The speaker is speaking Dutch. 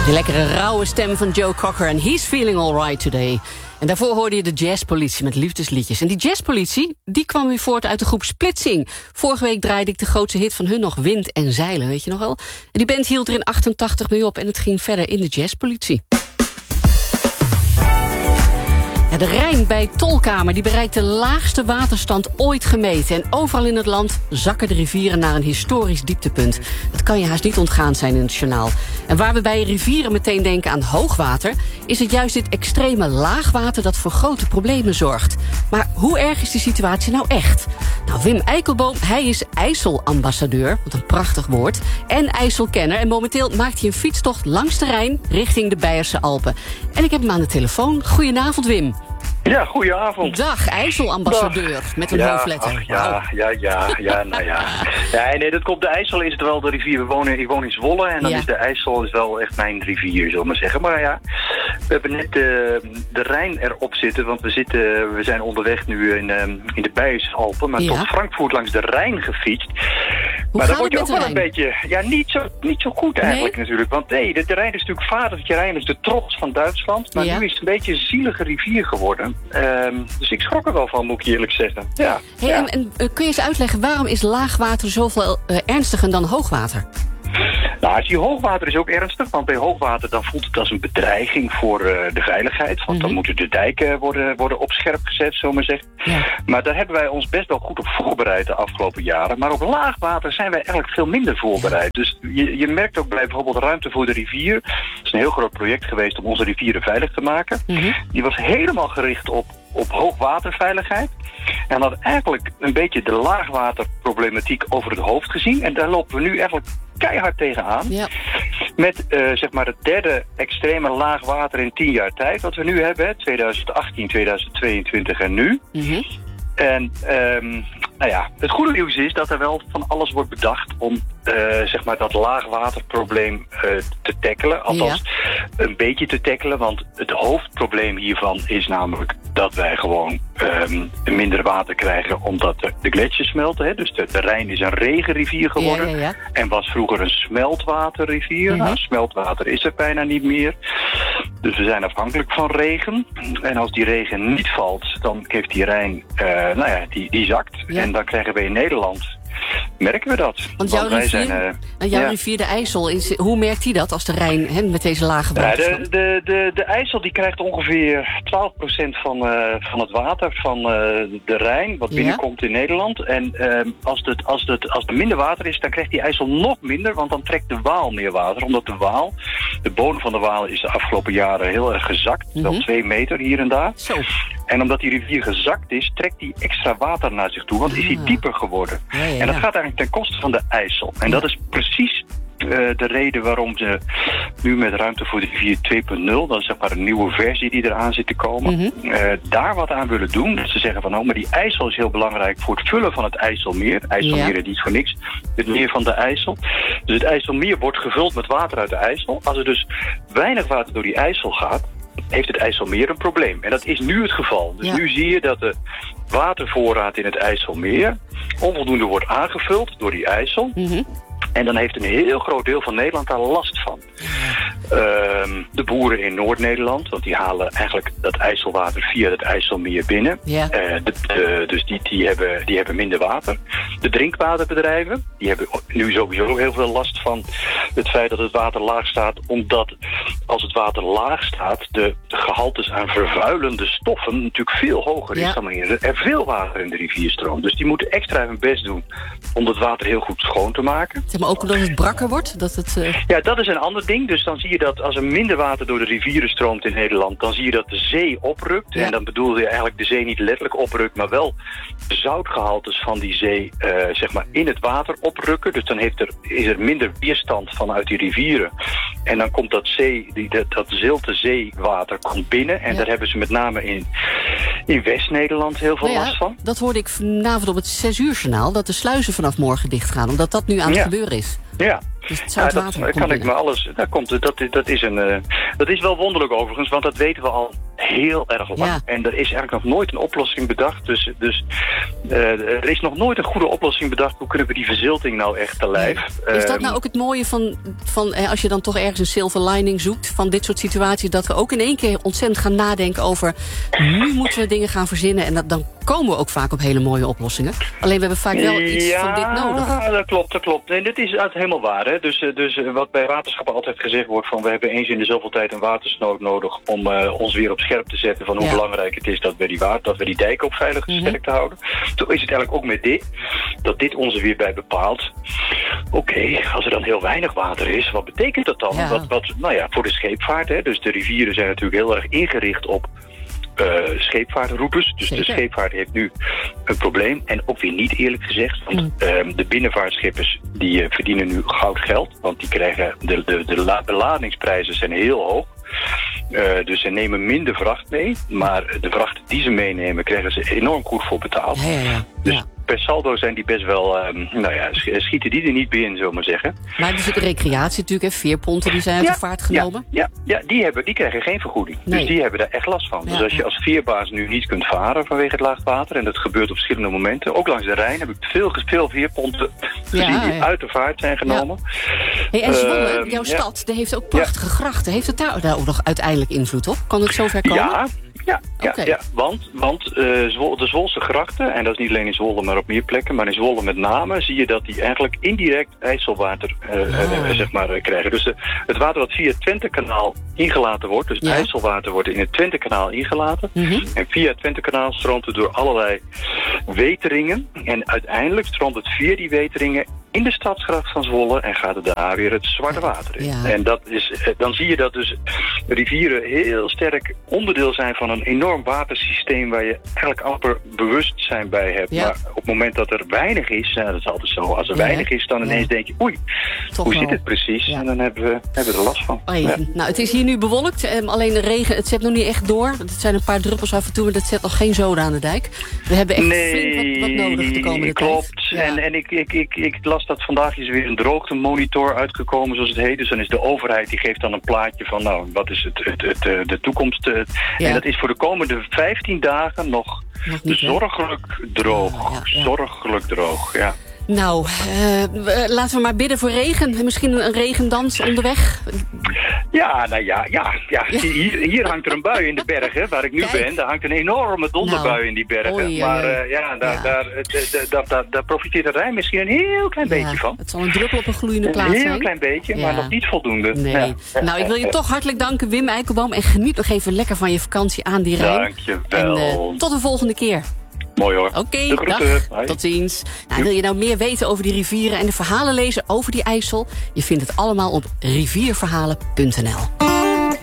Die lekkere rauwe stem van Joe Cocker en He's Feeling Alright Today. En daarvoor hoorde je de jazzpolitie met liefdesliedjes. En die jazzpolitie, die kwam weer voort uit de groep Splitsing. Vorige week draaide ik de grootste hit van hun nog, Wind en Zeilen, weet je nog wel? En die band hield er in 88 mee op en het ging verder in de jazzpolitie. Ja, de Rijn bij Tolkamer die bereikt de laagste waterstand ooit gemeten. En overal in het land zakken de rivieren naar een historisch dieptepunt. Dat kan je haast niet ontgaan zijn in het journaal. En waar we bij rivieren meteen denken aan hoogwater, is het juist dit extreme laagwater dat voor grote problemen zorgt. Maar hoe erg is die situatie nou echt? Nou, Wim Eikelboom, hij is IJsselambassadeur, wat een prachtig woord, en IJsselkenner. En momenteel maakt hij een fietstocht langs de Rijn richting de Beierse Alpen. En ik heb hem aan de telefoon. Goedenavond, Wim. Ja, goedenavond. Dag, IJsselambassadeur, met een hoofdletter. Nou ja. Ja, nee, dat komt. De IJssel is het wel de rivier. Ik woon in Zwolle en dan is de IJssel is wel echt mijn rivier, zullen we maar zeggen. Maar ja, we hebben net de Rijn erop zitten, want we zijn onderweg nu in de Beierse Alpen, maar tot Frankfurt langs de Rijn gefietst. Hoe maar dan gaat word je het ook met wel een beetje, niet zo goed eigenlijk natuurlijk. Want nee, de Rijn is natuurlijk vadertje Rijn, is de trots van Duitsland. Maar nu is het een beetje een zielige rivier geworden. Dus ik schrok er wel van, moet ik je eerlijk zeggen. Ja. Hey, en kun je eens uitleggen, waarom is laagwater zoveel ernstiger dan hoogwater? Nou, als je hoogwater is ook ernstig, want bij hoogwater dan voelt het als een bedreiging voor de veiligheid. Want dan moeten de dijken worden op scherp gezet, zullen we maar zeggen. Ja. Maar daar hebben wij ons best wel goed op voorbereid de afgelopen jaren. Maar op laagwater zijn wij eigenlijk veel minder voorbereid. Dus je merkt ook bij bijvoorbeeld Ruimte voor de Rivier. Het is een heel groot project geweest om onze rivieren veilig te maken. Die was helemaal gericht op hoogwaterveiligheid. En had eigenlijk een beetje de laagwaterproblematiek over het hoofd gezien. En daar lopen we nu eigenlijk keihard tegenaan. Ja. Met zeg maar het derde extreme laagwater in 10 jaar tijd wat we nu hebben. 2018, 2022 en nu. En nou ja, het goede nieuws is dat er wel van alles wordt bedacht om zeg maar dat laagwaterprobleem te tackelen. Althans, een beetje te tackelen, want het hoofdprobleem hiervan is namelijk dat wij gewoon minder water krijgen omdat de gletsjers smelten. Hè? Dus de Rijn is een regenrivier geworden en was vroeger een smeltwaterrivier. Nou, smeltwater is er bijna niet meer. Dus we zijn afhankelijk van regen. En als die regen niet valt, dan heeft die Rijn, die zakt. Ja. En dan krijgen we in Nederland, merken we dat. Want jouw rivier, de IJssel, hoe merkt hij dat als de Rijn met deze lage waterstand? Ja, de IJssel die krijgt ongeveer 12% van het water van de Rijn, wat binnenkomt in Nederland. En als er minder water is, dan krijgt die IJssel nog minder, want dan trekt de Waal meer water. Omdat de bodem van de Waal is de afgelopen jaren heel erg gezakt. Wel 2 meter hier en daar. Zo. En omdat die rivier gezakt is, trekt die extra water naar zich toe, want is hij dieper geworden. En dat gaat eigenlijk ten koste van de IJssel. En dat is precies de reden waarom ze nu met Ruimte voor de Rivier 2.0, dat is zeg maar een nieuwe versie die eraan zit te komen, daar wat aan willen doen. Dat ze zeggen van, maar die IJssel is heel belangrijk voor het vullen van het IJsselmeer. IJsselmeer is niet voor niks. Het meer van de IJssel. Dus het IJsselmeer wordt gevuld met water uit de IJssel. Als er dus weinig water door die IJssel gaat, heeft het IJsselmeer een probleem. En dat is nu het geval. Dus nu zie je dat de watervoorraad in het IJsselmeer onvoldoende wordt aangevuld door die IJssel. En dan heeft een heel groot deel van Nederland daar last van. De boeren in Noord-Nederland, want die halen eigenlijk dat IJsselwater via het IJsselmeer binnen. Dus die hebben minder water. De drinkwaterbedrijven, die hebben nu sowieso heel veel last van het feit dat het water laag staat. Omdat als het water laag staat, de gehaltes aan vervuilende stoffen natuurlijk veel hoger is dan wanneer er veel water in de rivier stroomt. Dus die moeten extra hun best doen om het water heel goed schoon te maken. Maar ook omdat het brakker wordt? Ja, dat is een ander ding. Dus dan zie je dat als er minder water door de rivieren stroomt in Nederland, dan zie je dat de zee oprukt. En dan bedoel je eigenlijk de zee niet letterlijk oprukt, maar wel de zoutgehaltes van die zee zeg maar in het water oprukken. Dus dan is er minder weerstand vanuit die rivieren. En dan komt dat zilte zeewater komt binnen. En daar hebben ze met name in West-Nederland heel veel last van. Dat hoorde ik vanavond op het 6 uur journaal, dat de sluizen vanaf morgen dicht gaan, omdat dat nu aan het gebeuren is. Ja. Dus het zoutwater dat kan ik me alles. Dat is wel wonderlijk overigens, want dat weten we al heel erg lang. Ja. En er is eigenlijk nog nooit een oplossing bedacht. Dus er is nog nooit een goede oplossing bedacht. Hoe kunnen we die verzilting nou echt te lijf? Is dat nou ook het mooie van als je dan toch ergens een silver lining zoekt van dit soort situaties, dat we ook in één keer ontzettend gaan nadenken over nu moeten we dingen gaan verzinnen en dan komen we ook vaak op hele mooie oplossingen. Alleen we hebben vaak wel iets van dit nodig. Ja, dat klopt. En dit is helemaal waar. Hè? Dus wat bij waterschappen altijd gezegd wordt van we hebben eens in de zoveel tijd een watersnood nodig om ons weer op scherp te zetten van hoe belangrijk het is dat we die dijken op veilig sterk te houden. Zo is het eigenlijk ook met dit. Dat dit ons er weer bij bepaalt. Oké, als er dan heel weinig water is, wat betekent dat dan? Ja. Voor de scheepvaart. Hè? Dus de rivieren zijn natuurlijk heel erg ingericht op scheepvaartroutes. Dus zeker. De scheepvaart heeft nu een probleem. En ook weer niet eerlijk gezegd. Want de binnenvaartschippers die verdienen nu goud geld. Want die krijgen de beladingsprijzen zijn heel hoog. Dus ze nemen minder vracht mee. Maar de vracht die ze meenemen krijgen ze enorm goed voor betaald. Ja. Dus per saldo zijn die best wel, schieten die er niet bij in, zullen we maar zeggen. Maar er zit recreatie natuurlijk, veerponten die zijn uit de vaart genomen. Ja, die krijgen geen vergoeding. Nee. Dus die hebben daar echt last van. Ja, dus als je als veerbaas nu niet kunt varen vanwege het laagwater, en dat gebeurt op verschillende momenten, ook langs de Rijn heb ik veel veerponten gezien die uit de vaart zijn genomen. Ja. En Zwolle, jouw stad, die heeft ook prachtige grachten. Heeft het daar ook nog uiteindelijk invloed op? Kan het zover komen? Ja, want de Zwolse grachten, en dat is niet alleen in Zwolle, maar op meer plekken, maar in Zwolle met name, zie je dat die eigenlijk indirect IJsselwater krijgen. Dus het water wat via het Twentekanaal ingelaten wordt, dus het IJsselwater wordt in het Twentekanaal ingelaten, en via het Twentekanaal stroomt het door allerlei weteringen, en uiteindelijk stroomt het via die weteringen in de stadsgracht van Zwolle en gaat het daar weer het Zwarte Water in. Ja. En dan zie je dat dus rivieren heel sterk onderdeel zijn van een enorm watersysteem waar je eigenlijk amper bewustzijn bij hebt. Ja. Maar op het moment dat er weinig is, dat is altijd zo, als er weinig is, dan ineens denk je, oei, hoe zit het precies? Ja. En dan hebben we er last van. Ja. Nou, het is hier nu bewolkt, alleen de regen, het zet nog niet echt door. Het zijn een paar druppels af en toe, maar dat zet nog geen zoden aan de dijk. We hebben echt flink wat nodig de komende tijd. Klopt. Ja. En ik las dat vandaag is weer een droogtemonitor uitgekomen, zoals het heet. Dus dan is de overheid, die geeft dan een plaatje van, wat is de toekomst. En dat is voor de komende 15 dagen nog zorgelijk droog. Zorgelijk droog, ja. Nou, laten we maar bidden voor regen. Misschien een regendans onderweg. Ja. Hier hangt er een bui in de bergen, waar ik nu ben. Daar hangt een enorme donderbui in die bergen. Daar profiteert de Rijn misschien een heel klein beetje van. Het zal een druppel op een gloeiende plaats zijn. Een heel klein beetje, maar nog niet voldoende. Nee. Ja. Nou, ik wil je toch hartelijk danken, Wim Eikelboom. En geniet nog even lekker van je vakantie aan die Rijn. Dankjewel. En tot de volgende keer. Mooi hoor. Oké, dag. Tot ziens. Nou, wil je nou meer weten over die rivieren en de verhalen lezen over die IJssel? Je vindt het allemaal op rivierverhalen.nl.